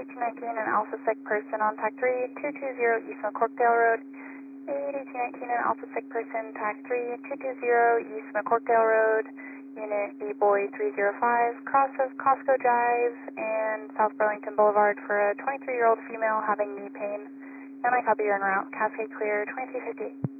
8219, an Alpha Sec person on TAC 3, 220 East McCorkdale Road. 8219, an Alpha Sec person, TAC 3, 220 East McCorkdale Road. Unit B-Boy 305, cross of Costco Drive and South Burlington Boulevard for a 23-year-old female having knee pain. And I copy you en route. Cascade clear, 2350.